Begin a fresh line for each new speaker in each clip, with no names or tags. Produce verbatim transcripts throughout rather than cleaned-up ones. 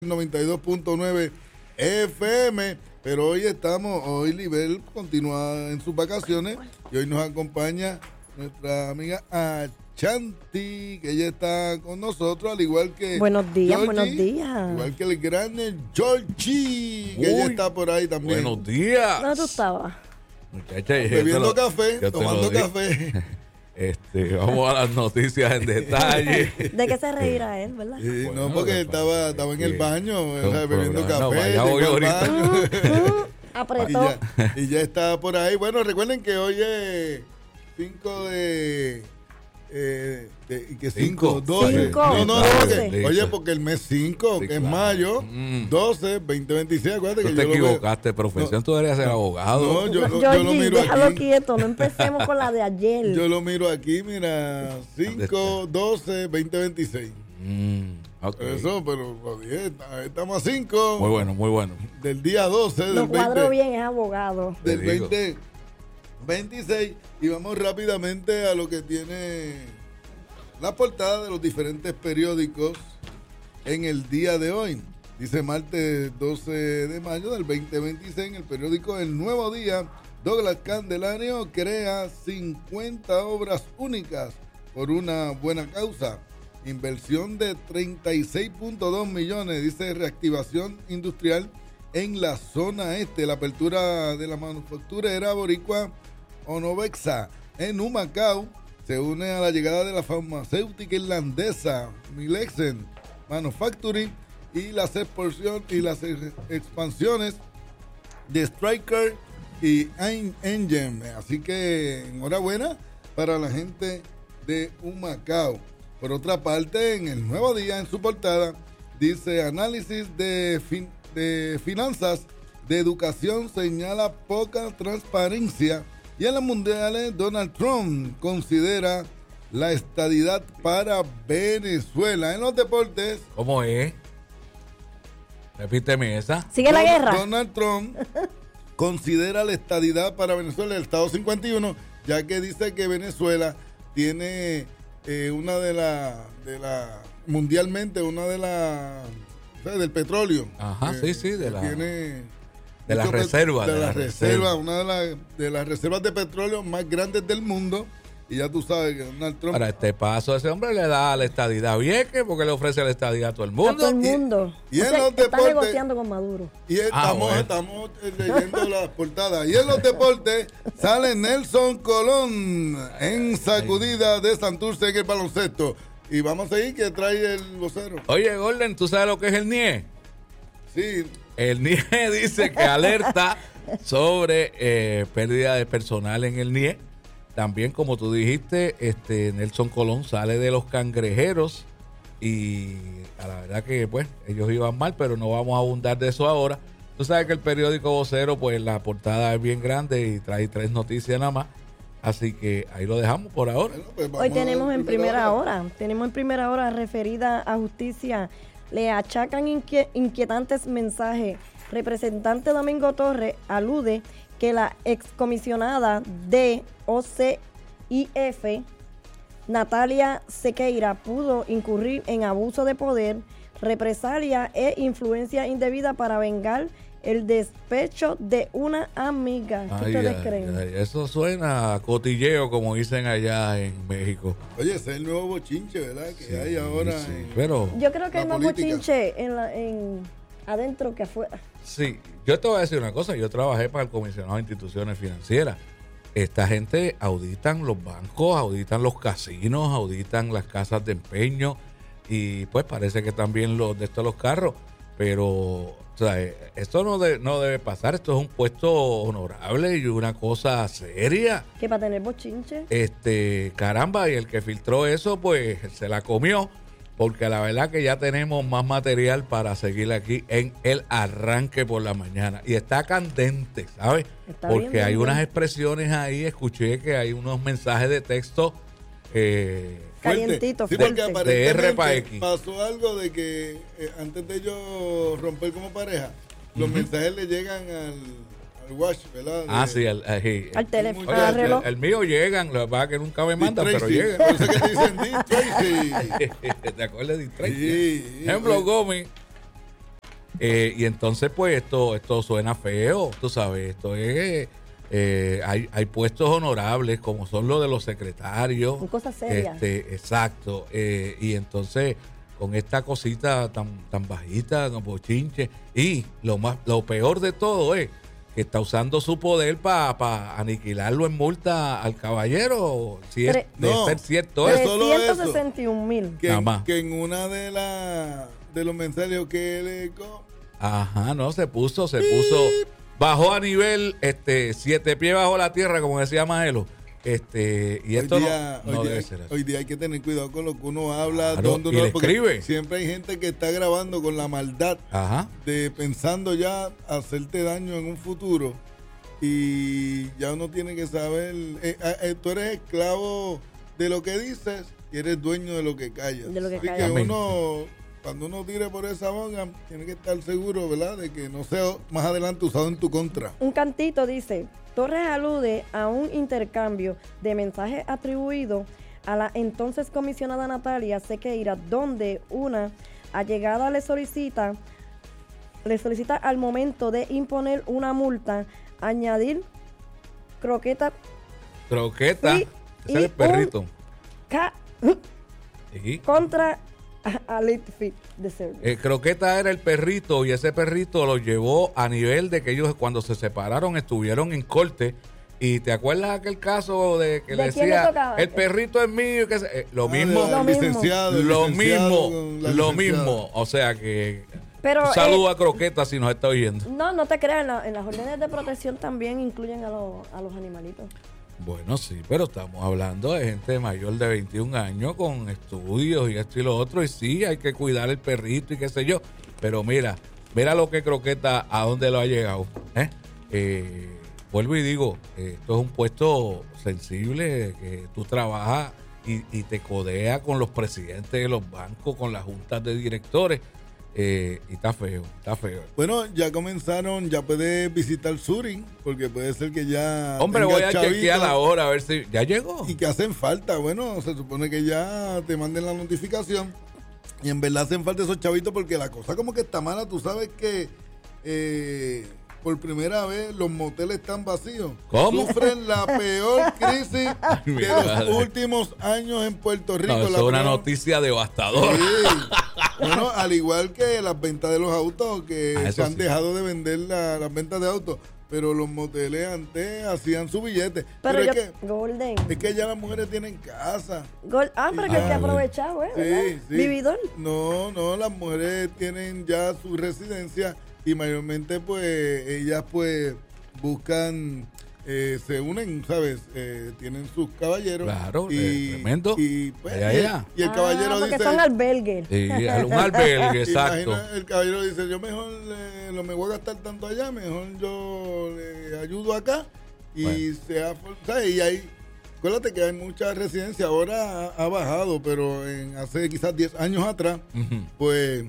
noventa y dos punto nueve F M, pero hoy estamos, hoy Libel continúa en sus vacaciones y hoy nos acompaña nuestra amiga Ashanti, que ella está con nosotros, al igual que
buenos días,
Georgie,
buenos días.
Igual que el grande Georgie, que ella está por ahí también.
Buenos días.
¿Dónde tú estabas?
Muchacha,
bebiendo
lo,
café, tomando café.
Este, vamos a las noticias en detalle.
¿De qué se reirá él, verdad?
Sí,
Bueno,
no, porque
lo que
estaba,
pasa
estaba en
es
el
que
baño, o
son
sea, bebiendo
programas. No,
café,
vaya, voy
llegó al
ahorita.
baño. Y
Apretó.
ya, y ya está por ahí. Bueno, recuerden que hoy es cinco de... Eh, de que cinco,
Cinco.
doce.
Cinco.
No, no, no,
doce.
porque- oye, porque el mes cinco,
Sí,
que es
claro.
mayo,
Mm.
doce, veinte, veintiséis, acuérdate
Tú
que
te
yo lo veo-
equivocaste, profesión, tú deberías ser abogado.
No, yo,
No,
lo- yo lo
Georgie,
miro
déjalo
aquí.
quieto, no empecemos con la de ayer.
Yo lo miro aquí, mira, cinco, doce, veinte, veintiséis.
Mm, ok.
Eso, pero lo dije, está- estamos a cinco.
Muy bueno, muy bueno.
Del día doce,
Lo
del
cuadro
veinte.
bien, es abogado.
Del
Te digo.
veinte veintiséis, y vamos rápidamente a lo que tiene la portada de los diferentes periódicos en el día de hoy. Dice martes doce de mayo del veinte veintiséis en el periódico El Nuevo Día: Douglas Candelario crea cincuenta obras únicas por una buena causa. Inversión de treinta y seis punto dos millones, dice reactivación industrial en la zona este. La apertura de la manufacturera boricua Onovexa en Humacao se une a la llegada de la farmacéutica irlandesa Milexen Manufacturing y las expansión- y las ex- expansiones de Striker y En- Engine. Así que enhorabuena para la gente de Humacao. Por otra parte, en el Nuevo Día, en su portada, dice análisis de, fin- de finanzas de educación señala poca transparencia. Y en los mundiales, Donald Trump considera la estadidad para Venezuela. En los deportes,
¿Cómo es? Repíteme esa.
¿Sigue la
Don-
guerra?
Donald Trump considera la estadidad para Venezuela, el Estado cincuenta y uno, ya que dice que Venezuela tiene eh, una de las, de la, mundialmente, una de las, o sea, del petróleo.
Ajá, sí, sí, de
que
la-
tiene
de las
mucho pet-
reservas,
De,
de
las
las
reservas,
reservas.
una de, las de las reservas de petróleo más grandes del mundo. Y ya tú sabes que Donald Trump...
Para este paso, ese hombre le da la estadidad a Vieques porque le ofrece la estadidad a todo el
A
mundo.
todo el mundo.
y en
O sea,
los
está
deportes-
negociando con Maduro.
Y estamos,
bueno.
estamos eh, leyendo las portadas. Y en los deportes sale Nelson Colón en sacudida de Santurce en el baloncesto. Y vamos a seguir, que trae el vocero.
Oye, Gordon, ¿tú sabes lo que es el N I E?
Sí,
El N I E dice que alerta sobre eh, pérdida de personal en el N I E. También, como tú dijiste, este Nelson Colón sale de los Cangrejeros y a la verdad que pues ellos iban mal, pero no vamos a abundar de eso ahora. Tú sabes que el periódico Vocero, pues la portada es bien grande y trae tres noticias nada más. Así que ahí lo dejamos por ahora.
bueno, pues vamos
Hoy tenemos
a-
en primera hora, tenemos en primera hora referida a justicia, le achacan inquie- inquietantes mensajes. Representante Domingo Torres alude que la excomisionada de O C I F, Natalia Sequeira, pudo incurrir en abuso de poder, represalia e influencia indebida para vengar el despecho de una amiga. ¿Qué
Ay,
ustedes
ay,
creen?
ay, eso suena a cotilleo, como dicen allá en México.
Oye, ese es el nuevo bochinche, ¿verdad? Que
Sí,
hay ahora.
sí,
en-
pero
Yo creo que
La
hay más
política.
bochinche en la, en, adentro que afuera.
sí, yo te voy a decir una cosa. Yo trabajé para el comisionado de instituciones financieras. Esta gente auditan los bancos, auditan los casinos, auditan las casas de empeño y pues parece que también los de estos los carros. Pero o sea, eh, esto no, de- no debe pasar. Esto es un puesto honorable y una cosa seria.
Que para tener bochinche.
Este, caramba, y el que filtró eso, pues se la comió, porque la verdad que ya tenemos más material para seguir aquí en el arranque por la mañana. Y está candente, ¿sabes?
Está
Porque
bien, bien,
hay
bien.
unas expresiones ahí, escuché que hay unos mensajes de texto eh,
fuerte.
Calientito,
Sí,
fuerte.
porque
De R pa'
aparentemente
X.
pasó algo de que eh, antes de ellos romper como pareja, los mensajes le llegan al, al watch, ¿verdad?
ah,
De-
sí, el, eh,
Al teléfono,
Oye,
al
el,
reloj.
el mío llegan, lo que pasa es que nunca me
Dick
mandan, pero
Tracy.
llegan.
Por eso que te dicen Dick Tracy.
¿Te acuerdas de Dick Tracy?
Sí,
Ejemplo,
sí.
Gómez. Eh, y entonces, pues, esto, esto suena feo, tú sabes, esto es... Eh, hay, hay puestos honorables como son los de los secretarios.
Son cosas serias.
Este, exacto. Eh, y entonces, con esta cosita tan, tan bajita, como chinche. Y lo más, lo peor de todo es que está usando su poder para pa aniquilarlo en multa al caballero. Si es
Tre-
de
No.
ser cierto eso.
Solo eso.
trescientos sesenta y un mil.
Que,
Nada más.
que en una de las de los mensajes que le co-
Ajá, no, se puso, se puso, bajó a nivel, este, siete pies bajo la tierra, como decía Maelo. Este, y esto
hoy día,
no, no
hoy,
debe
día,
ser así.
hoy día hay que tener cuidado con lo que uno habla,
Claro,
dónde
y
uno
le
porque
escribe.
siempre hay gente que está grabando con la maldad
Ajá.
de pensando ya hacerte daño en un futuro y ya uno tiene que saber, eh, eh, tú eres esclavo de lo que dices y eres dueño de lo que callas.
De lo que
Así
callas.
que
Amén.
uno, cuando uno tire por esa boca, tiene que estar seguro, ¿verdad?, de que no sea más adelante usado en tu contra.
Un cantito dice, Torres alude a un intercambio de mensajes atribuidos a la entonces comisionada Natalia Sequeira, donde una allegada le solicita, le solicita al momento de imponer una multa, añadir croqueta
Croqueta,
Sí,
ese es el
y
perrito.
ca-
Sí.
contra a, a Litfi de cerdo.
Eh, Croqueta era el perrito y ese perrito lo llevó a nivel de que ellos cuando se separaron estuvieron en corte. Y te acuerdas aquel caso de que
¿De
le
quién le
decía,
tocaba?
el perrito es mío, que se- eh, lo
Ah,
mismo,
del
Lo mismo.
licenciado, el
lo
licenciado
mismo,
con la
lo
licenciada.
mismo. O sea que
Pero,
un saludo
eh,
a Croqueta si nos está oyendo.
No, no te creas, en, la- en las órdenes de protección también incluyen a, los a los animalitos.
Bueno, sí, pero estamos hablando de gente mayor de veintiún años con estudios y esto y lo otro. Y sí, hay que cuidar el perrito y qué sé yo. Pero mira, mira lo que Croqueta, a dónde lo ha llegado. ¿eh? Eh, vuelvo y digo, eh, esto es un puesto sensible que tú trabajas y, y te codea con los presidentes de los bancos, con las juntas de directores. Eh, y está feo, está feo.
Bueno, ya comenzaron, ya puedes visitar Surin, porque puede ser que ya
Hombre,
tenga
voy a
chavitos
chequear ahora a ver si ya llegó.
y que hacen falta. Bueno, se supone que ya te manden la notificación y en verdad hacen falta esos chavitos porque la cosa como que está mala. Tú sabes que eh, por primera vez los moteles están vacíos.
¿Cómo?
Sufren la peor crisis
mi
de los
madre.
últimos años en Puerto Rico.
No, eso
La
es una
primera-
noticia devastadora.
Sí. Bueno, al igual que las ventas de los autos, que
Ah,
se
eso
han
sí.
dejado de vender la- las ventas de autos, pero los moteles antes hacían su billete.
Pero,
Pero,
yo,
es, que,
Golden.
es que ya las mujeres tienen casa.
Gol- ah, pero que hay que
Ah,
aprovechar, güey,
Sí,
¿verdad?
sí.
Vividor.
No, no, las mujeres tienen ya su residencia y mayormente pues ellas pues buscan, eh, se unen, ¿sabes? Eh, tienen sus caballeros.
Claro,
y,
eh, tremendo.
Y, pues,
Allá,
y el-
allá.
y el caballero
ah, porque
dice...
son albergues.
Sí, un albergue, exacto.
Imagina, el caballero dice, yo mejor eh, no me voy a gastar tanto allá, mejor yo le ayudo acá y
Bueno.
sea, ¿sabes? Y ahí, acuérdate que hay mucha residencia, ahora ha, ha bajado, pero en hace quizás diez años atrás,
Ujú.
pues,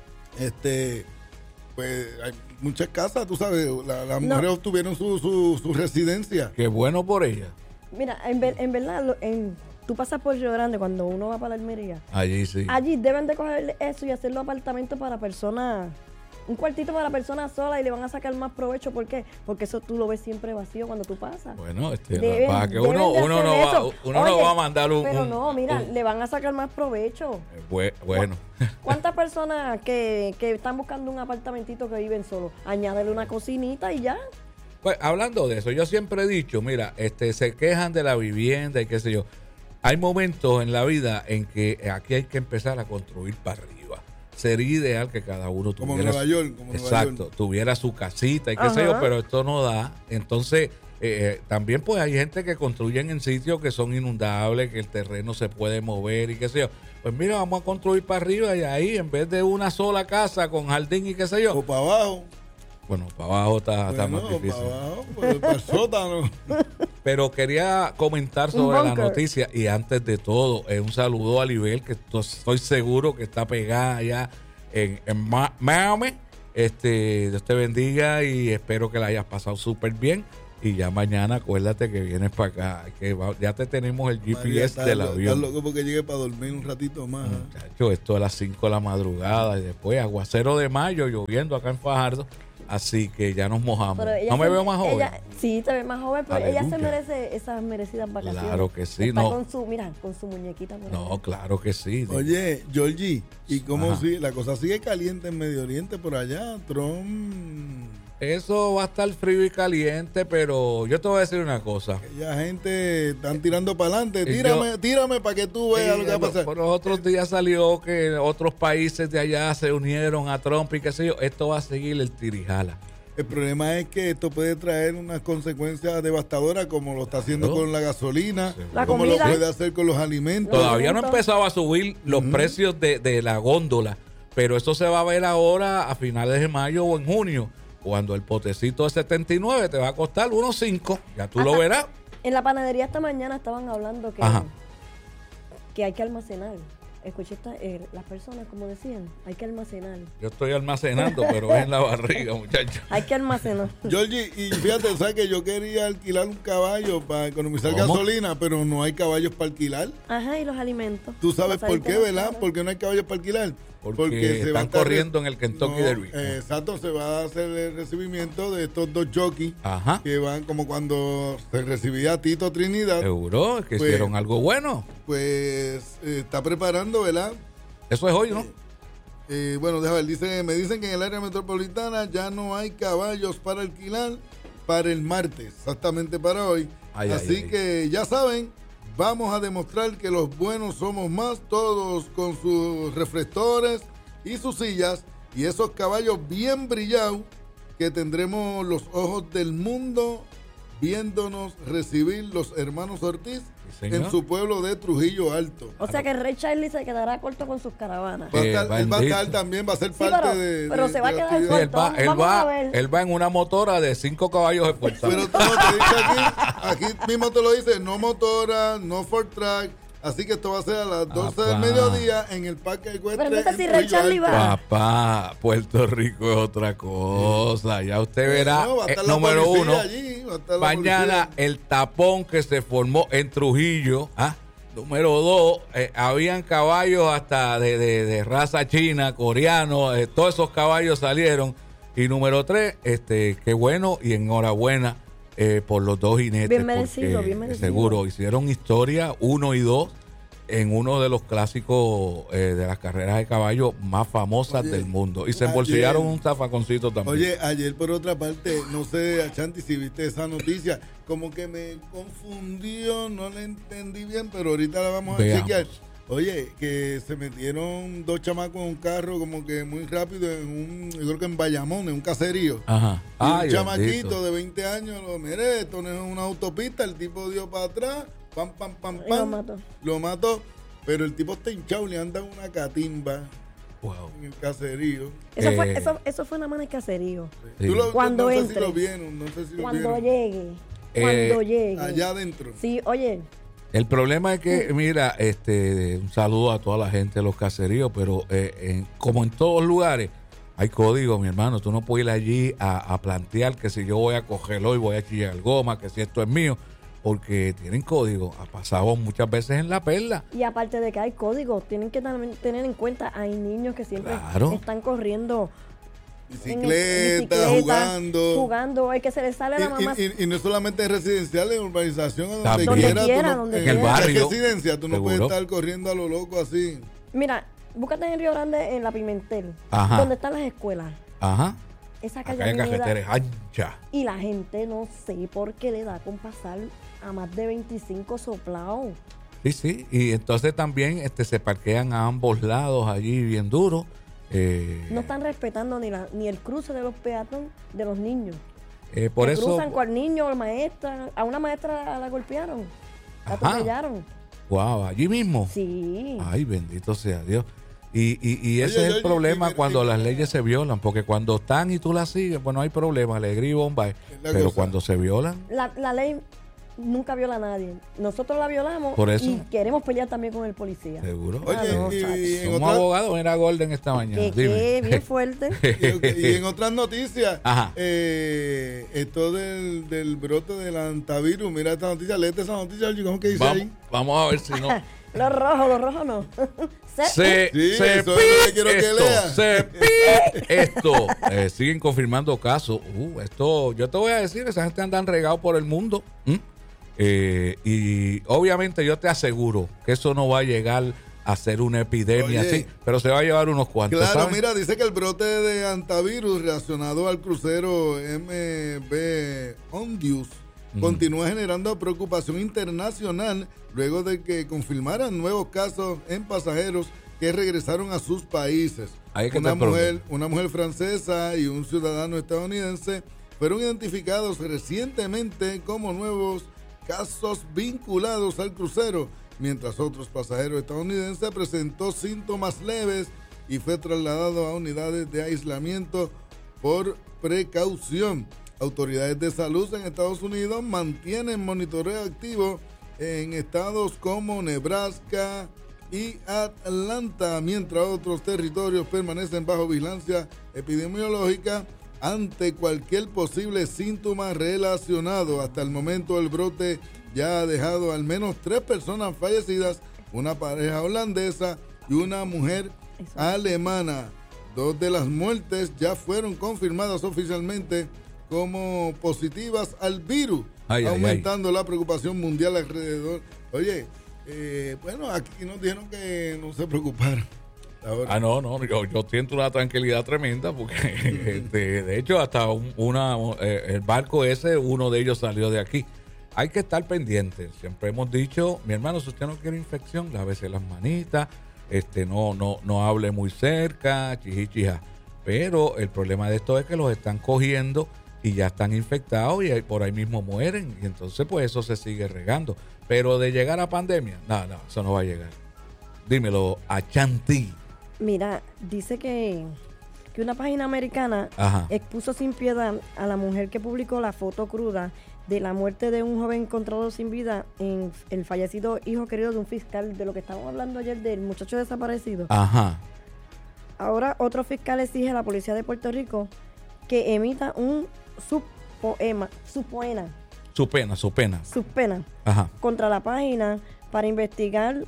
este, pues hay muchas casas, tú sabes, la- las
No.
mujeres obtuvieron su, su, su residencia.
Qué bueno por ella.
Mira, en, ver- en verdad, lo- en, tú pasas por Río Grande cuando uno va para la Almería.
Allí sí.
Allí deben de coger eso y hacerlo apartamento para personas, un cuartito para personas solas y le van a sacar más provecho. ¿Por qué? Porque eso tú lo ves siempre vacío cuando tú pasas.
Bueno, este,
Deben-
para que
deben
uno,
de
uno,
hacer
no, va,
eso.
uno no
Oye,
va a mandar un...
Pero
un-
no, mira,
un-
le van a sacar más provecho.
eh, bue- bueno,
¿Cuántas personas que, que están buscando un apartamentito que viven solos? Añádele una cocinita y ya.
pues hablando de eso, yo siempre he dicho, mira, este, se quejan de la vivienda y qué sé yo. Hay momentos en la vida en que aquí hay que empezar a construir para arriba. Sería ideal que cada uno
Como
tuviera...
Nueva York, como Nueva
Exacto,
York.
tuviera su casita y qué
Ajá.
sé yo, pero esto no da. Entonces, eh, también pues hay gente que construyen en sitios que son inundables, que el terreno se puede mover y qué sé yo. Pues mira, vamos a construir para arriba y ahí, en vez de una sola casa con jardín y qué sé yo.
O para abajo.
Bueno, para abajo está, está
Bueno,
más difícil.
para abajo, pues, para el sótano.
Pero quería comentar
Un
sobre la
bunker.
noticia y antes de todo, eh, un saludo a Libel, que to- estoy seguro que está pegada allá en, en Ma- Miami. Este, Dios te bendiga y espero que la hayas pasado súper bien. y ya mañana acuérdate que vienes para acá, que va- ya te tenemos el G P S
María, estás
del
lo-
avión.
Estás loco porque llegue para dormir un ratito más. ¿eh?
Muchacho, esto a las cinco de la madrugada y después aguacero de mayo lloviendo acá en Fajardo, así que ya nos mojamos.
Pero ella
No me
se-
veo más joven.
ella- sí, te ves más joven, pero ella se
Aleluya.
merece esas merecidas vacaciones.
Claro que sí,
Está
no.
con su, mira, con su muñequita. por
No,
ahí.
claro que sí.
Oye, Georgie, ¿y cómo
Ajá.
sigue? La cosa sigue caliente en Medio Oriente por allá. Trump,
Eso va a estar frío y caliente, pero yo te voy a decir una cosa.
aquella gente están tirando para adelante.
Y
Tírame,
yo-
tírame para que tú veas lo que va a
Sí,
pasar.
por los otros días salió que otros países de allá se unieron a Trump y qué sé yo. Esto va a seguir el tirijala.
El problema es que esto puede traer unas consecuencias devastadoras como lo está haciendo
Claro.
con la gasolina,
La
como lo
comida.
puede hacer con los alimentos.
Todavía no
Aumento.
empezaba a subir los precios de, de la góndola, pero eso se va a ver ahora a finales de mayo o en junio, cuando el potecito de setenta y nueve te va a costar unos cinco. Ya tú lo
Ajá.
verás.
En la panadería esta mañana estaban hablando que,
Ajá.
que hay que almacenar. Escuché esta- eh, las personas como decían, hay que almacenar.
Yo estoy almacenando, pero es en la barriga, muchachos.
Hay que almacenar.
Georgie, y fíjate, ¿sabes que yo quería alquilar un caballo para economizar
¿Cómo?
gasolina, pero no hay caballos para alquilar?
Ajá, y los alimentos.
¿Tú sabes por
Pasadito
qué,
más
verdad?
caro.
¿Por qué no hay caballos para alquilar?
Porque
se va a
están
estar
corriendo en el Kentucky
No,
Derby.
eh, exacto, se va a hacer el recibimiento de estos dos jockeys
Ajá.
que van como cuando se recibía Tito Trinidad,
Seguro que
Pues-
hicieron algo bueno.
pues eh, está preparando, ¿verdad?
Eso es hoy, ¿no?
Eh, bueno, déjame ver, dice, me dicen que en el área metropolitana ya no hay caballos para alquilar para el martes, exactamente para hoy.
Ay,
Así
ay, ay.
que ya saben, vamos a demostrar que los buenos somos más, todos con sus reflectores y sus sillas y esos caballos bien brillados que tendremos los ojos del mundo viéndonos recibir los hermanos Ortiz
Sí, señor.
en su pueblo de Trujillo Alto.
O sea que Rey Charlie se quedará corto con sus caravanas.
Va a
Eh,
estar- él va a
bendito.
estar también, va a ser
Sí,
parte
pero-
de,
pero
de-
se va
de
a
la
quedar
Sí,
actividad.
él, va, él,
Vamos a
va,
ver.
él va en una motora de cinco caballos de fuerza.
Pero todo lo que dice aquí, aquí mismo te lo dice, no motora, no Ford Track. Así que esto va a ser a las doce del
Papá.
mediodía en el Parque Ecuestre.
Pero entonces
en
si
Trujillo
Ray Charlie
Alto.
va.
Papá, Puerto Rico es otra cosa. Ya usted verá.
No, va a
eh,
estar la
número
policía
uno,
allí, va a estar la
mañana
policía.
el tapón que se formó en Trujillo. ¿Ah? Número dos, eh, habían caballos hasta de, de- de raza china, coreano, eh, todos esos caballos salieron. Y número tres, este, qué bueno y enhorabuena eh, por los dos jinetes.
Bien merecido,
porque,
bien merecido.
Seguro, hicieron historia uno y dos en uno de los clásicos eh, de las carreras de caballo más famosas
Oye,
del mundo. Y se
ayer-
embolsillaron un zafaconcito también.
Oye, ayer por otra parte, no sé, Achanti, si viste esa noticia, como que me confundió, no la entendí bien, pero ahorita la vamos a
Veamos.
chequear. Oye, que se metieron dos chamacos en un carro como que muy rápido en un, yo creo que en Bayamón, en un caserío.
Ajá.
Y un
Ay,
chamaquito
bendito.
de veinte años, lo mire, esto no es una autopista, el tipo dio para atrás, pam, pam, pam,
Y
pam.
lo mató.
Lo mató, pero el tipo está hinchado, le anda una catimba
Wow.
en el caserío.
Eso, fue,
Eh.
eso, eso fue nada más en el caserío.
Sí.
Tú lo-
Cuando
no sé
entre.
si lo vieron, no sé si lo
Cuando
vieron.
llegue.
Eh,
Cuando llegue.
Allá adentro.
Sí, oye,
El problema es que, mira, este, un saludo a toda la gente de los caseríos, pero eh, en- como en todos lugares, hay códigos, mi hermano. Tú no puedes ir allí a, a plantear que si yo voy a cogerlo y voy a chillar goma, que si esto es mío, porque tienen código. Ha pasado muchas veces en la perla.
y aparte de que hay códigos, tienen que también tener en cuenta, hay niños que siempre
Claro.
están corriendo en
Bicicleta,
bicicleta,
jugando.
jugando, el que se le sale a la mamá.
Y, y- y- y no es solamente en residencial, en urbanización, donde
También.
quiera.
Donde
tú
quiera,
no-
donde
en
quiera. En el barrio.
residencia, tú no
Seguro.
puedes estar corriendo a lo loco así.
Mira, búscate en Río Grande, en la Pimentel,
Ajá.
donde están las escuelas.
Ajá.
Esa calle
Acá en
avenida,
carretera es ancha.
y la gente no sé por qué le da con pasar a más de veinticinco soplados.
Sí, sí. Y entonces también este, se parquean a ambos lados allí bien duro. Eh,
No están respetando ni la, ni el cruce de los peatones de los niños.
eh, por
Que
eso.
cruzan con el niño o la maestra. A una maestra la golpearon. La
Ajá.
atropellaron.
Wow, allí mismo.
Sí.
Ay, bendito sea Dios. Y, y, y ese
Oye,
es
yo-
el problema
y- y-
cuando
y-
las leyes se violan, porque cuando están y tú las sigues, pues no hay problema, alegría y bomba.
la
Pero
cosa.
cuando se violan,
La, la ley nunca viola a nadie. Nosotros la violamos
Por eso.
y queremos pelear también con el policía.
Seguro.
Oye,
Ah, no,
y,
chacho.
y en
Somos
otras,
abogados, era Golden esta mañana.
Que
Dime.
quede bien fuerte.
y, y en otras noticias,
Ajá.
eh, esto del, del brote del antivirus, mira esta noticia, léete esa noticia, oye, ¿cómo que dice
Vamos,
ahí?
vamos a ver si no.
Los rojos, los rojos no. Se-
Se,
Sí,
se
eso es lo que quiero que
esto,
lea.
se pi- esto. Eh, siguen confirmando casos. Uh, esto, yo te voy a decir, esa gente andan regados por el mundo. ¿Mm? Eh, y obviamente yo te aseguro que eso no va a llegar a ser una epidemia
Oye.
así, pero se va a llevar unos cuantos.
Claro,
¿sabes?
mira, dice que el brote de antivirus relacionado al crucero M V Ondius
Ujú.
continúa generando preocupación internacional luego de que confirmaran nuevos casos en pasajeros que regresaron a sus países.
Ahí es que
Una
está el
mujer,
problema.
una mujer francesa y un ciudadano estadounidense fueron identificados recientemente como nuevos casos vinculados al crucero, mientras otros pasajeros estadounidenses presentó síntomas leves y fue trasladado a unidades de aislamiento por precaución. Autoridades de salud en Estados Unidos mantienen monitoreo activo en estados como Nebraska y Atlanta, mientras otros territorios permanecen bajo vigilancia epidemiológica ante cualquier posible síntoma relacionado. Hasta el momento el brote ya ha dejado al menos tres personas fallecidas, una pareja holandesa y una mujer alemana. Dos de las muertes ya fueron confirmadas oficialmente como positivas al virus,
Ay, ay,
aumentando la preocupación mundial alrededor. Oye, eh, bueno, aquí nos dijeron que no se preocuparan. Ahora.
Ah, no, no, yo, yo siento una tranquilidad tremenda porque este, de hecho hasta un- una eh, el barco ese, uno de ellos salió de aquí. Hay que estar pendientes. Siempre hemos dicho, mi hermano, si usted no quiere infección, lávese las manitas, este, no, no, no hable muy cerca, chijichija. Pero el problema de esto es que los están cogiendo y ya están infectados y ahí- por ahí mismo mueren. Y entonces pues eso se sigue regando. Pero de llegar a pandemia, no, no, eso no va a llegar. Dímelo, a Chanti.
Mira, dice que, que una página americana
Ajá.
expuso sin piedad a la mujer que publicó la foto cruda de la muerte de un joven encontrado sin vida en el fallecido hijo querido de un fiscal, de lo que estábamos hablando ayer del muchacho desaparecido.
Ajá.
Ahora otro fiscal exige a la policía de Puerto Rico que emita un subpoema, subpoena,
Su pena, su pena.
subpena
Ajá.
contra la página para investigar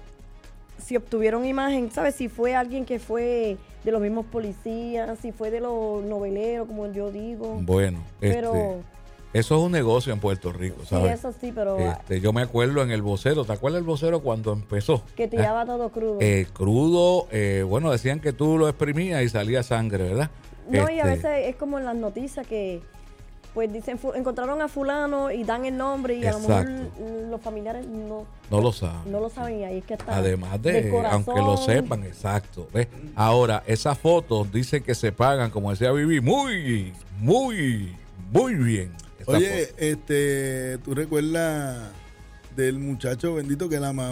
si obtuvieron imagen, ¿sabes? Si fue alguien que fue de los mismos policías, si fue de los noveleros, como yo digo.
Bueno,
Pero
este, eso es un negocio en Puerto Rico,
sí,
¿sabes?
eso sí, pero
Este, yo me acuerdo en el vocero, ¿te acuerdas del vocero cuando empezó?
que tiraba todo crudo.
Eh, crudo, eh, bueno, decían que tú lo exprimías y salía sangre, ¿verdad?
No, y a
Este,
veces es como en las noticias que pues dicen, fu- encontraron a fulano y dan el nombre y a lo mejor
Exacto.
l- los familiares no,
no lo saben.
no lo saben y ahí es que está.
Además
del
de,
corazón.
aunque lo sepan, exacto. ¿Ves? Ahora, esas fotos dicen que se pagan, como decía Vivi, muy, muy, muy bien. Esa
Oye,
foto.
este, ¿tú recuerdas del muchacho bendito que la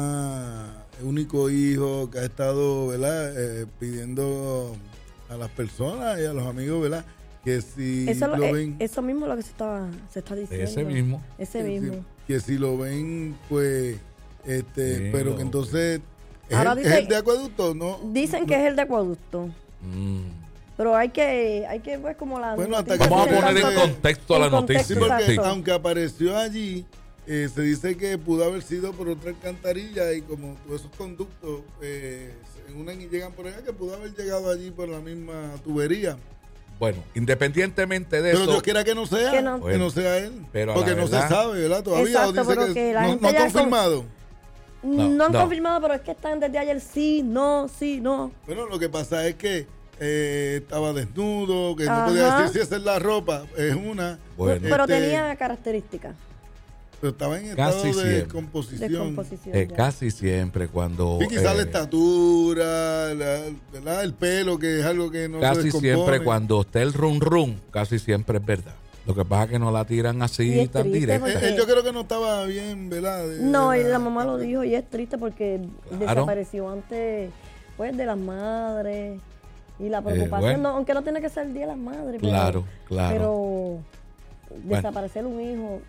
mamá, el único hijo que ha estado, ¿verdad? Eh, pidiendo a las personas y a los amigos, ¿verdad? Que si
Eso,
lo
lo- eh,
ven,
eso mismo es lo que se está, se está diciendo.
Ese mismo.
Ese
que si-
mismo.
que si lo ven, pues, este,
Sí,
pero
lo-
que entonces es,
Ahora
el,
dice-
es el de acueducto, ¿no?
Dicen que es el de acueducto.
Mm.
Pero hay que, hay que ver como la
Bueno, hasta
noticia
que-
Vamos a
Sí,
poner en
exacto.
contexto a la
En contexto,
noticia.
Sí, porque
Exacto.
aunque apareció allí, eh, se dice que pudo haber sido por otra alcantarilla y como todos esos conductos eh, se unen y llegan por allá, que pudo haber llegado allí por la misma tubería.
Bueno, independientemente de
Pero
eso,
Dios quiera que no sea,
Que
que
no.
no, sea él.
Pero a
porque
la
no
verdad-
se sabe, ¿verdad? Todavía
Exacto,
dice
pero
que,
que la
no,
gente
no ha
ya con-
confirmado.
No,
No,
han
no.
confirmado, pero es que están desde ayer sí, no, sí, no.
Bueno, lo que pasa es que eh, estaba desnudo, que no
Ajá.
podía decir si esa es la ropa, es una.
Bueno.
Pero
Este,
tenía características
pero estaba en estado
Casi
de
siempre.
descomposición.
de composición.
eh,
ya.
casi siempre cuando...
Y quizás la
eh,
estatura, la- ¿verdad? El pelo, que es algo que no se
casi
descompone.
siempre cuando está el run run, casi siempre es verdad. Lo que pasa es que no la tiran así
Y es
tan
triste
directa.
Eh,
porque-
eh, yo creo que no estaba bien, ¿verdad? De-
No,
de
y la mamá lo dijo y es triste porque
Claro.
desapareció antes pues de las madres y la preocupación,
bueno.
no, aunque no tiene que ser el día de las madres, pero-
Claro, claro.
pero desaparecer un hijo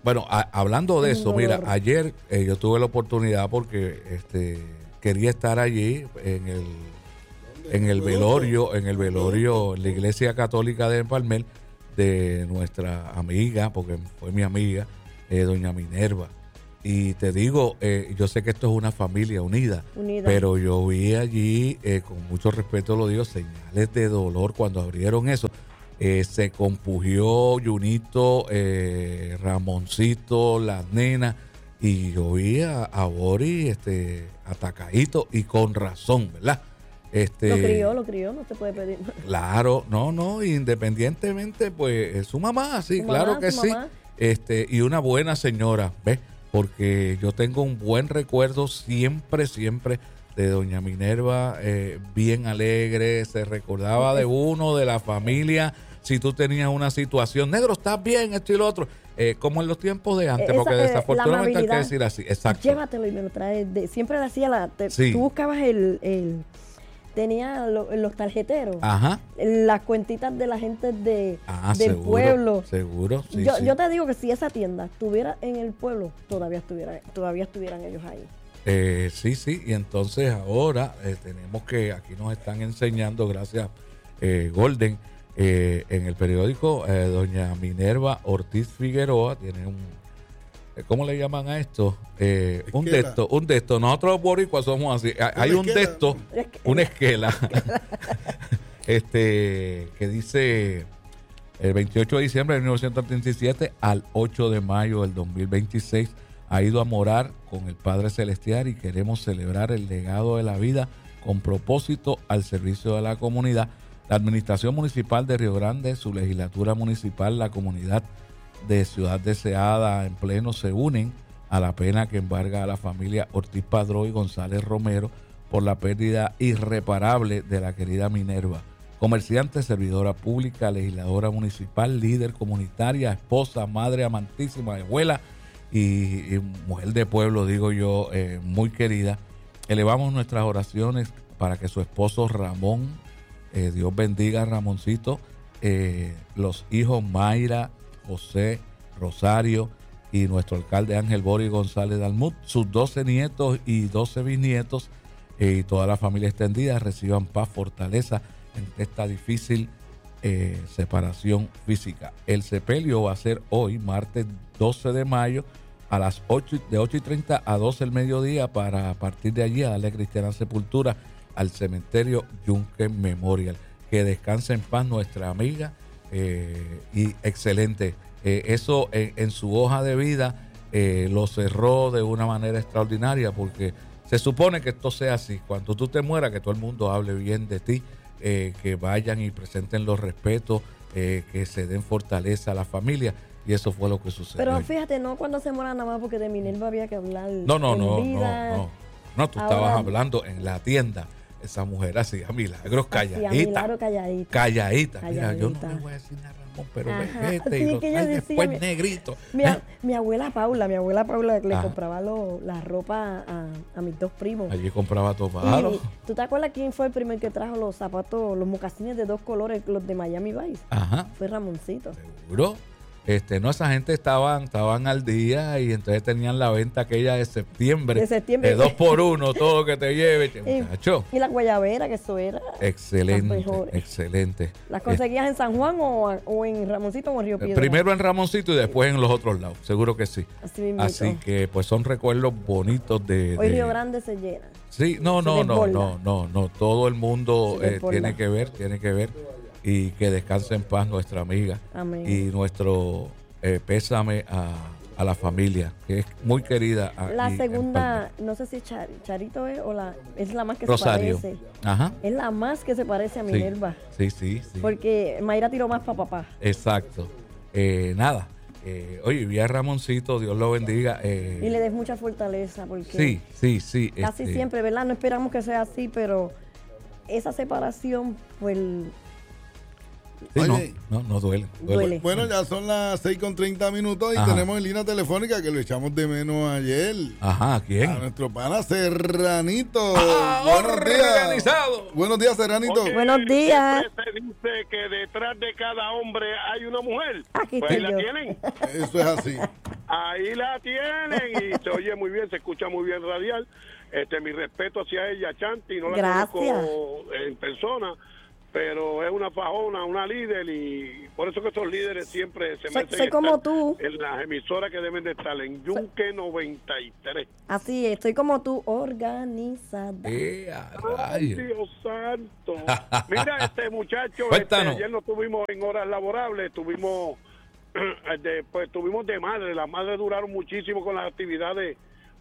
Bueno, a, hablando de
Es
eso,
un
mira,
dolor.
ayer eh, yo tuve la oportunidad porque este quería estar allí en el en el velorio, en el velorio, en la iglesia católica de Palmer, de nuestra amiga, porque fue mi amiga, eh, doña Minerva. Y te digo, eh, yo sé que esto es una familia unida,
Unida.
pero yo vi allí, eh, con mucho respeto lo digo, señales de dolor cuando abrieron eso. Eh, se compugió Junito, eh, Ramoncito, las nenas, y yo vi a, a Boris este, atacadito y con razón, ¿verdad? Este,
Lo crió, lo crió, no se puede pedir.
Claro, no, no, independientemente, pues es su mamá, sí,
Su
claro
mamá,
que
su
sí.
mamá.
Este, y una buena señora, ¿ves? Porque yo tengo un buen recuerdo siempre, siempre de doña Minerva, eh, bien alegre, se recordaba de uno, de la familia, si tú tenías una situación, negro, estás bien, esto y lo otro, eh, como en los tiempos de antes,
Esa,
porque
eh, la
desafortunadamente hay que
amabilidad.
decir así, exacto.
Llévatelo y me lo traes. De, siempre le hacía la. Te,
Sí.
Tú buscabas el. el tenía lo- los tarjeteros.
Ajá.
Las cuentitas de la gente de,
Ah,
del
seguro,
pueblo.
seguro, sí,
yo,
sí.
yo te digo que si esa tienda estuviera en el pueblo, todavía estuviera, todavía estuvieran ellos ahí.
Eh, sí, sí, y entonces ahora eh, tenemos que, aquí nos están enseñando, gracias eh, Golden, eh, en el periódico, eh, doña Minerva Ortiz Figueroa tiene un, eh, ¿cómo le llaman a esto? Eh, un
Esquela.
desto, un desto, nosotros los boricuas somos así, hay- hay un
esquela.
desto, una esquela, este, que dice el veintiocho de diciembre de mil novecientos treinta y siete al ocho de mayo del dos mil veintiséis, ha ido a morar con el Padre Celestial y queremos celebrar el legado de la vida con propósito al servicio de la comunidad. La Administración Municipal de Río Grande, su legislatura municipal, la comunidad de Ciudad Deseada en pleno se unen a la pena que embarga a la familia Ortiz Padró y González Romero por la pérdida irreparable de la querida Minerva. Comerciante, servidora pública, legisladora municipal, líder comunitaria, esposa, madre amantísima, abuela y, y mujer de pueblo, digo yo, eh, muy querida. Elevamos nuestras oraciones para que su esposo Ramón, eh, Dios bendiga a Ramoncito, eh, los hijos Mayra, José, Rosario y nuestro alcalde Ángel Boris González Dalmut, sus doce nietos y doce bisnietos eh, y toda la familia extendida reciban paz, fortaleza en esta difícil eh, separación física. El sepelio va a ser hoy, martes doce de mayo, a las ocho, de ocho y treinta a doce del mediodía, para a partir de allí a darle cristiana sepultura al cementerio Yunque Memorial. Que descanse en paz nuestra amiga eh, y excelente. Eh, eso en, en su hoja de vida eh, lo cerró de una manera extraordinaria, porque se supone que esto sea así. Cuando tú te mueras, que todo el mundo hable bien de ti, eh, que vayan y presenten los respetos, eh, que se den fortaleza a la familia. Y eso fue lo que sucedió.
Pero fíjate, no cuando se muera nada más, porque de Minerva había que hablar.
No, no,
en
no, no,
vida.
no. No, tú
Ahora-
estabas hablando en la tienda. Esa mujer hacía milagros
Hacía
calladita.
milagro calladita.
Calladita. Mira, yo no
Calladita.
le voy a decir nada, Ramón, pero
Ajá,
vete
sí,
y lo
que ella
traes
decía,
después
mi-
negrito.
Mi,
¿Eh?
mi abuela Paula, mi abuela Paula le
Ajá.
compraba lo- la ropa a, a mis dos primos.
Allí compraba todo pájaro.
Y, ¿tú te acuerdas quién fue el primer que trajo los zapatos, los mocasines de dos colores, los de Miami Vice?
Ajá,
Fue Ramoncito.
seguro. Este, no, esa gente estaban, estaban al día y entonces tenían la venta aquella de septiembre.
De septiembre.
De dos por uno, todo que te lleve,
Y,
muchacho.
y la guayabera, que eso era.
Excelente,
las mejores.
excelente.
¿Las conseguías en San Juan o, o en Ramoncito o en Río
Eh,
Piedra?
Primero en Ramoncito y después en los otros lados, seguro que sí.
Así mismo.
Así que pues son recuerdos bonitos de...
Hoy
de-
Río Grande se llena.
Sí, no,
se
no, no,
desborda.
no, no, no, todo el mundo
Se
eh,
desborda.
tiene que ver, tiene que ver, y que descanse en paz nuestra amiga.
Amén.
Y nuestro eh, pésame a, a la familia, que es muy querida. aquí
La
en
segunda,
Palmer.
no sé si Char- Charito es o la, es la más que
Rosario.
se parece.
Ajá.
Es la más que se parece a
Sí.
Minerva.
Sí, sí, sí.
Porque Mayra tiró más para papá.
Exacto. Eh, nada. Eh, oye, vi a Ramoncito, Dios lo bendiga. eh,
Y le des mucha fortaleza porque
sí, sí, sí.
casi
este,
siempre, ¿verdad? No esperamos que sea así, pero esa separación, pues
sí, no,
Oye.
no, no duele. duele.
Duele.
Bueno, ya son las seis con treinta minutos y
Ajá.
tenemos en línea telefónica que lo echamos de menos ayer.
Ajá, ¿a quién?
A nuestro pana Serranito.
Ah,
Buenos días.
organizado.
Buenos días, Serranito.
Oye,
Buenos días.
siempre se dice que detrás de cada hombre hay una mujer.
Aquí
Pues ahí
estoy
la
yo.
tienen.
Eso es así.
Ahí la tienen y se oye muy bien, se escucha muy bien radial. Este, mi respeto hacia ella, Chanti, no la
Gracias.
conozco en persona, pero es una fajona, una líder, y por eso que esos líderes siempre se
Soy-
meten
soy como tú.
en las emisoras que deben de estar en Yunque noventa y tres.
Así es, estoy como tú, organizada.
Eh, a
Ay,
rayos.
Dios santo. Mira, este muchacho, este,
Cuéntanos.
ayer no estuvimos en horas laborables, estuvimos de, pues tuvimos de madre, las madres duraron muchísimo con las actividades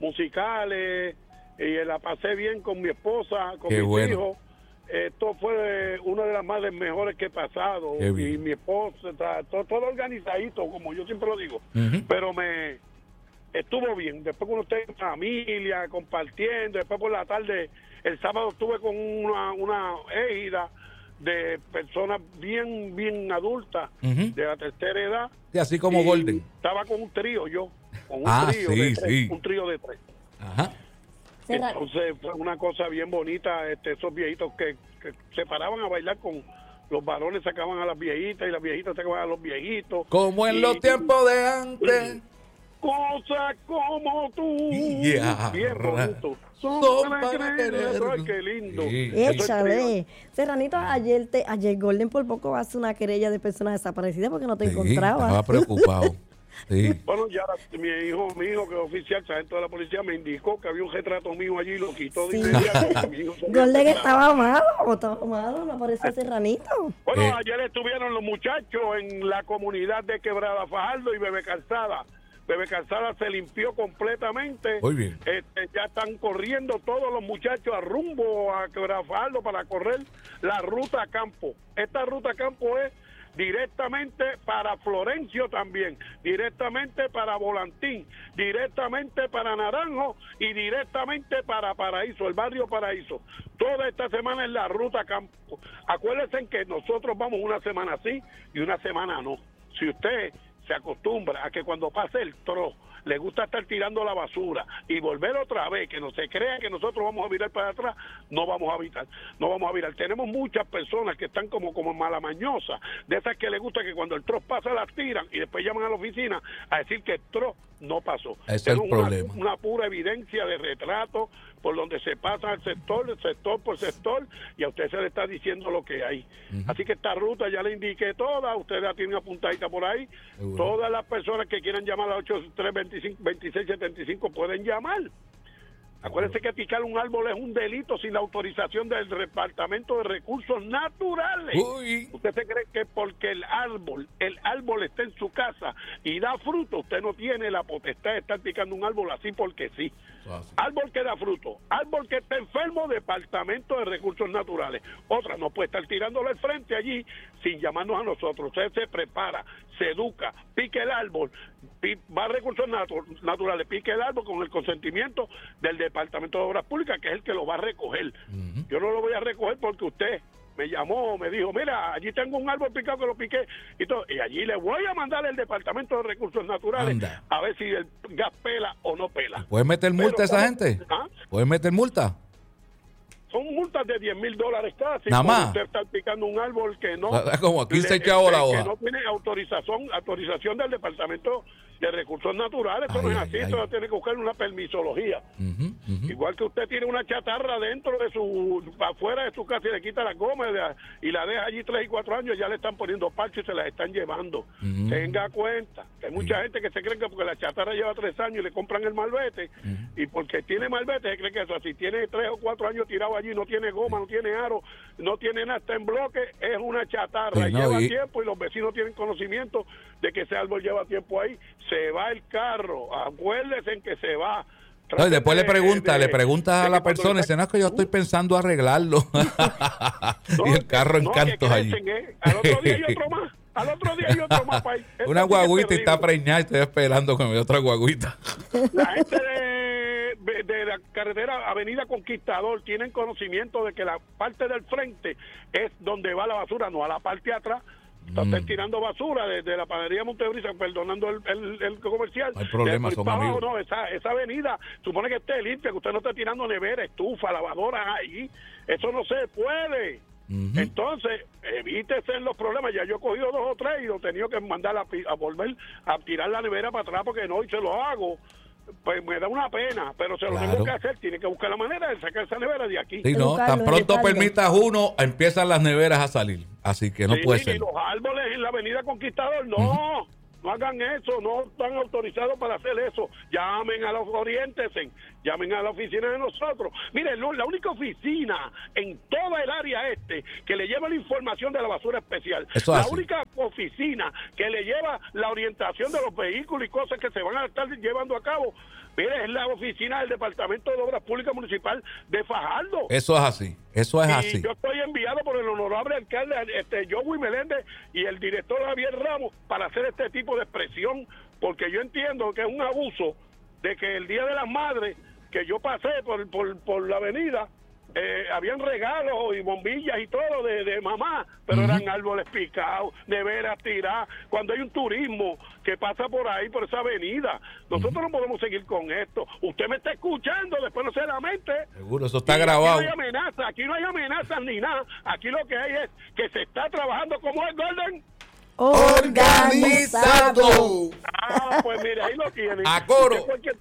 musicales, y la pasé bien con mi esposa, con
Qué
mis
bueno.
hijos. Esto fue una de las madres mejores que he pasado,
Qué bien.
y mi esposa, está todo, todo organizadito, como yo siempre lo digo,
Ujú.
pero me estuvo bien. Después cuando usted en familia, compartiendo, después por la tarde, el sábado estuve con una, una égida de personas bien, bien adultas,
Ujú.
de la tercera edad.
Y así como
y
Golden.
Estaba con un trío yo, con un
Ah,
trío
sí,
de tres,
sí.
un trío de tres.
Ajá.
Serra-
Entonces fue una cosa bien bonita, este, esos viejitos que, que se paraban a bailar con los varones, sacaban a las viejitas y las viejitas sacaban a los viejitos.
Como en
Y-
los tiempos de antes.
Cosas como tú.
Yeah.
Bien bonito. Son,
Son
para
para
querer.
querer.
Ay, qué lindo.
Sí.
Eso es
Échale. Serranito, ayer, te, ayer Golden por poco hace una querella de personas desaparecidas porque no te
Sí,
encontraba.
estaba preocupado. Sí.
Bueno, ya mi hijo, mi hijo que es oficial, sargento de la policía, me indicó que había un retrato mío allí y lo quitó de
Sí.
inmediato. Mi hijo se había
Golden
enterado.
estaba malo, o estaba malo, no apareció Serranito.
Bueno,
Eh.
ayer estuvieron los muchachos en la comunidad de Quebrada Fajardo y Bebe Calzada. Bebe Calzada se limpió completamente.
Muy bien.
Este, ya están corriendo todos los muchachos a rumbo a Quebrada Fajardo para correr la ruta a campo. Esta ruta a campo es directamente para Florencio también, directamente para Volantín, directamente para Naranjo y directamente para Paraíso, el barrio Paraíso. Toda esta semana es la ruta a campo. Acuérdense que nosotros vamos una semana sí y una semana no. Si usted se acostumbra a que cuando pase el tro le gusta estar tirando la basura y volver otra vez, que no se crea que nosotros vamos a virar para atrás, no vamos a virar, no vamos a virar. Tenemos muchas personas que están como, como malamañosas, de esas que les gusta que cuando el tro pasa las tiran y después llaman a la oficina a decir que el tro no pasó.
Ese es el
Tenemos una-
problema.
Una, pura evidencia de retrato por donde se pasa el sector, el sector por sector, y a usted se le está diciendo lo que hay. Así que esta ruta ya le indiqué toda, usted la tiene apuntadita por ahí.
Seguro.
Todas las personas que quieran llamar a ocho tres dos cinco, veintiséis setenta y cinco pueden llamar. Acuérdense que picar un árbol es un delito sin la autorización del Departamento de Recursos Naturales.
Uy.
¿Usted se cree que porque el árbol, el árbol está en su casa y da fruto, usted no tiene la potestad de estar picando un árbol así porque sí?
Eso así.
Árbol que da fruto, árbol que está enfermo, Departamento de Recursos Naturales. Otra, no puede estar tirándole al frente allí sin llamarnos a nosotros. Usted se prepara, se educa, pique el árbol, pi- va a Recursos Natu- Naturales, pique el árbol con el consentimiento del Departamento de Obras Públicas, que es el que lo va a recoger.
Ujú.
Yo no lo voy a recoger porque usted me llamó, me dijo, mira, allí tengo un árbol picado que lo piqué y todo, y allí le voy a mandar el Departamento de Recursos Naturales
Anda.
a ver si el gas pela o no pela.
¿Puedes meter multa a esa
Pero,
gente?
¿ah?
¿Puedes meter multa?
Son multas de diez mil dólares casi.
Nada
por
más.
usted estar picando un árbol que no.
Como quince
le-
chavos la
que
hoja.
no tiene autorización autorización del Departamento de Recursos Naturales. Eso
Ay,
no es
ay,
así.
ay.
Eso tiene que buscar una permisología.
Ujú, ujú.
Igual que usted tiene una chatarra dentro de su, afuera de su casa y le quita la goma y la- y la deja allí tres y cuatro años, ya le están poniendo parches y se las están llevando.
Ujú.
Tenga cuenta que hay mucha gente que se cree que porque la chatarra lleva tres años y le compran el malvete, y porque tiene malvete se cree que eso, si tiene tres o cuatro años tirado allí, no tiene goma, no tiene aro, no tiene nada, está en bloque, es una chatarra,
Sí,
y
no,
lleva
y-
tiempo y los vecinos tienen conocimiento de que ese árbol lleva tiempo ahí, se va el carro, acuérdense en que se va.
No, y después le
Trate de-
pregunta,
de-
le preguntas
de
a
que
la
cuando
persona y
está-
dice, no, es que yo estoy pensando arreglarlo.
No,
y el carro en
no, que
cantos allí.
crecen, ¿eh? Al otro día hay otro más. Al otro día hay otro más. pa' ahí. Esto
Una
sí que es
guaguita y está
terrible.
preñada y estoy esperando que me dé otra guaguita.
La gente de, de la carretera Avenida Conquistador tienen conocimiento de que la parte del frente es donde va la basura, no a la parte de atrás. Están
Mm.
tirando basura desde la panadería Montebrisa, perdonando el, el, el comercial.
No hay problema,
De-
son
para abajo,
amigos.
no, esa, esa avenida supone que esté limpia, que usted no esté tirando nevera, estufa, lavadora ahí. Eso no se puede. Uh-huh. Entonces, evítese los problemas. Ya yo he cogido dos o tres y lo he tenido que mandar a, a volver a tirar la nevera para atrás porque no, y se lo hago. Pues me da una pena, pero se lo claro. tengo que hacer. Tiene que buscar la manera de sacar esa nevera de aquí.
Sí, no, tan pronto permitas uno, empiezan las neveras a salir. Así que no sí, puede ser.
Y los árboles en la avenida Conquistador, no. Uh-huh. No hagan eso, no están autorizados para hacer eso. Llamen a los orientes, llamen a la oficina de nosotros. Miren, la única oficina en toda el área este que le lleva la información de la basura especial,
eso
la
así.
única oficina que le lleva la orientación de los vehículos y cosas que se van a estar llevando a cabo, mire, es la oficina del Departamento de Obras Públicas Municipal de Fajardo.
Eso es así, eso es
y
así.
Yo estoy enviado por el honorable alcalde este, Joey Meléndez y el director Javier Ramos para hacer este tipo de expresión, porque yo entiendo que es un abuso de que el Día de las Madres, que yo pasé por, por, por la avenida, Eh, habían regalos y bombillas y todo de, de mamá, pero uh-huh. eran árboles picados, neveras tiradas. Cuando hay un turismo que pasa por ahí, por esa avenida, nosotros uh-huh. no podemos seguir con esto. Usted me está escuchando, después no se lamente.
Seguro, eso está y grabado.
Aquí no hay amenazas, aquí no hay amenazas ni nada. Aquí lo que hay es que se está trabajando como el Golden
organizado.
Ah, pues mire, ahí lo tienen.
A coro.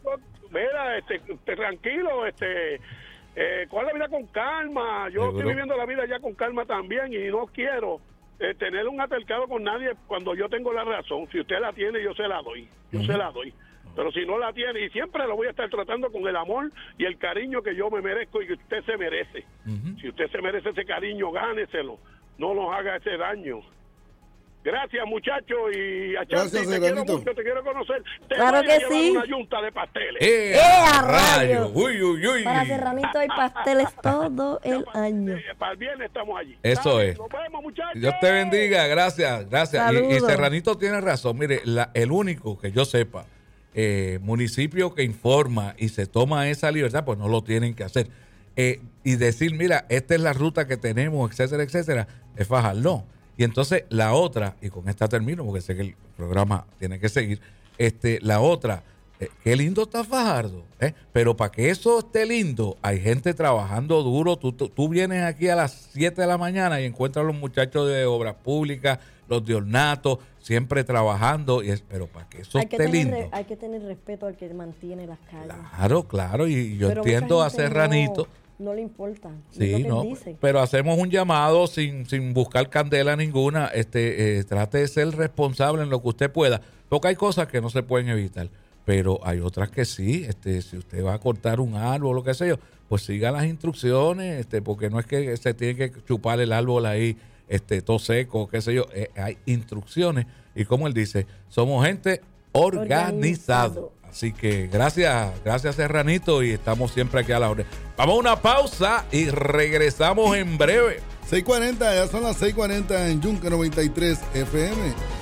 Mira, este, este, tranquilo, este... Eh, coge la vida con calma. Yo ¿Seguro? Estoy viviendo la vida ya con calma también y no quiero eh, tener un altercado con nadie cuando yo tengo la razón. Si usted la tiene, yo se la doy. Yo uh-huh. se la doy. Pero si no la tiene, y siempre lo voy a estar tratando con el amor y el cariño que yo me merezco y que usted se merece. Uh-huh. Si usted se merece ese cariño, gáneselo. No nos haga ese daño. Gracias, muchachos, y a Chanti, te quiero mucho, te quiero conocer. Te
claro
voy
que
a llevar
sí.
una yunta de pasteles.
¡Eh,
¡Eh a
rayo!
rayo!
Uy, uy, uy.
Para Serranito hay pasteles todo el año.
Para el viernes estamos allí.
Eso
Dale,
es.
Nos vemos, muchachos.
Dios te bendiga, gracias, gracias. Y, y Serranito tiene razón. Mire, la, el único que yo sepa, eh, municipio que informa y se toma esa libertad, pues no lo tienen que hacer. Eh, y decir, mira, esta es la ruta que tenemos, etcétera, etcétera, es Fajardo. Y entonces la otra, y con esta termino porque sé que el programa tiene que seguir, este, la otra, eh, qué lindo está Fajardo, ¿eh? Pero para que eso esté lindo, hay gente trabajando duro. Tú, tú, tú vienes aquí a las siete de la mañana y encuentras a los muchachos de Obras Públicas, los de Ornato, siempre trabajando, y es, pero para que eso
hay que
esté
tener,
lindo.
Hay que tener respeto al que mantiene las calles.
Claro, claro, y yo
pero
entiendo a Serranito.
No, no le importa.
Sí,
lo que
no,
dice.
pero hacemos un llamado sin, sin buscar candela ninguna. Este, eh, trate de ser responsable en lo que usted pueda, porque hay cosas que no se pueden evitar, pero hay otras que sí. Este, si usted va a cortar un árbol o lo que sea, pues siga las instrucciones, este, porque no es que se tiene que chupar el árbol ahí, este, todo seco, qué sé yo. Eh, hay instrucciones y como él dice, somos gente organizado. Organizado. Así que gracias, gracias Serranito, y estamos siempre aquí a la orden. Vamos a una pausa y regresamos en breve.
seis cuarenta, ya son las seis cuarenta en Yunque noventa y tres F M.